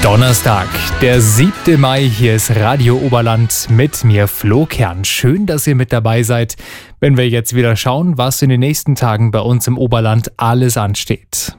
Donnerstag, der 7. Mai, hier ist Radio Oberland mit mir, Flo Kern. Schön, dass ihr mit dabei seid, wenn wir jetzt wieder schauen, was in den nächsten Tagen bei uns im Oberland alles ansteht.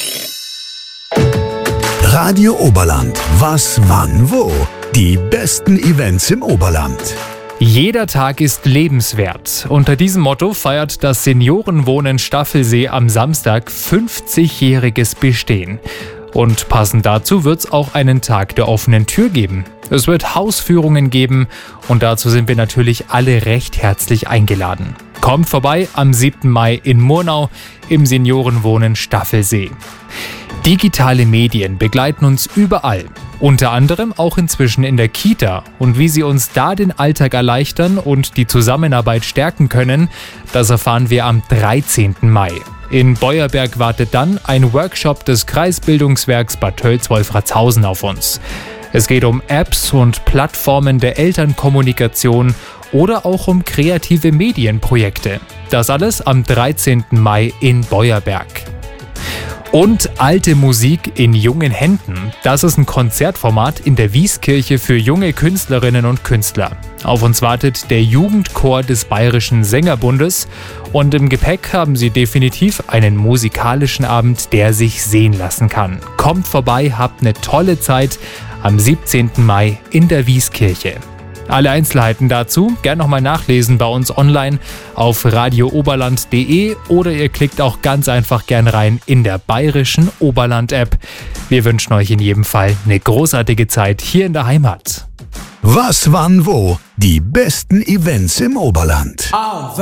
Radio Oberland, was, wann, wo? Die besten Events im Oberland. Jeder Tag ist lebenswert. Unter diesem Motto feiert das Seniorenwohnen Staffelsee am Samstag 50-jähriges Bestehen. Und passend dazu wird es auch einen Tag der offenen Tür geben. Es wird Hausführungen geben und dazu sind wir natürlich alle recht herzlich eingeladen. Kommt vorbei am 7. Mai in Murnau im Seniorenwohnen Staffelsee. Digitale Medien begleiten uns überall, unter anderem auch inzwischen in der Kita. Und wie sie uns da den Alltag erleichtern und die Zusammenarbeit stärken können, das erfahren wir am 13. Mai. In Beuerberg wartet dann ein Workshop des Kreisbildungswerks Bad Tölz-Wolfratshausen auf uns. Es geht um Apps und Plattformen der Elternkommunikation oder auch um kreative Medienprojekte. Das alles am 13. Mai in Beuerberg. Und alte Musik in jungen Händen. Das ist ein Konzertformat in der Wieskirche für junge Künstlerinnen und Künstler. Auf uns wartet der Jugendchor des Bayerischen Sängerbundes und im Gepäck haben sie definitiv einen musikalischen Abend, der sich sehen lassen kann. Kommt vorbei, habt eine tolle Zeit am 17. Mai in der Wieskirche. Alle Einzelheiten dazu gerne nochmal nachlesen bei uns online auf radiooberland.de oder ihr klickt auch ganz einfach gern rein in der Bayerischen Oberland-App. Wir wünschen euch in jedem Fall eine großartige Zeit hier in der Heimat. Was, wann, wo? Die besten Events im Oberland.